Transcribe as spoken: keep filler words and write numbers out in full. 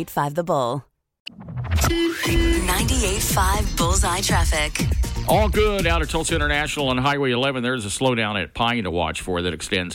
ninety-eight point five The Bull. ninety-eight point five Bullseye Traffic. All good out of Tulsa International on Highway eleven. There's a slowdown at Pine to watch for that extends